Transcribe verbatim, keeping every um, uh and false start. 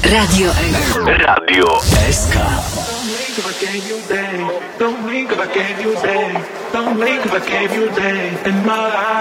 Radio S. Radio S K. Don't blink if I gave you day. Don't blink if I gave you day in my life.